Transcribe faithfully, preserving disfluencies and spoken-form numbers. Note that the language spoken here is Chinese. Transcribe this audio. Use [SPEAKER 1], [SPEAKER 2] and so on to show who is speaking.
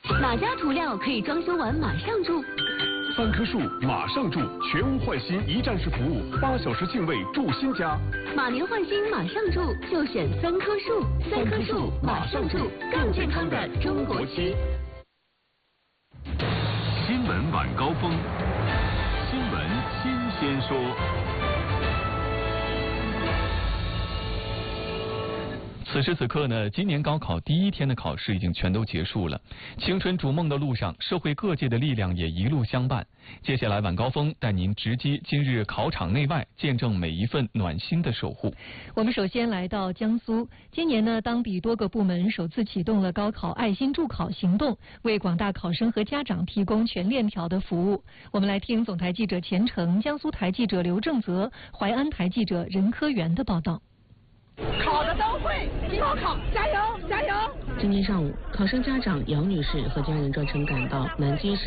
[SPEAKER 1] 哪家涂料可以装修完马上住？
[SPEAKER 2] 三棵树马上住，全屋换新一站式服务，八小时净位住新家。
[SPEAKER 1] 马年换新马上住，就选三棵树。三棵树马上住，更健康的中国区。
[SPEAKER 3] 新闻晚高峰，新闻新鲜说。
[SPEAKER 4] 此时此刻呢，今年高考第一天的考试已经全都结束了。青春逐梦的路上，社会各界的力量也一路相伴。接下来晚高峰带您直击今日考场内外，见证每一份暖心的守护。
[SPEAKER 5] 我们首先来到江苏，今年呢，当地多个部门首次启动了高考爱心助考行动，为广大考生和家长提供全链条的服务。我们来听总台记者钱成、江苏台记者刘正泽、淮安台记者任科元的报道。
[SPEAKER 6] 考的都会，高考加油加油！
[SPEAKER 7] 今天上午，考生家长姚女士和家人专程赶到南京市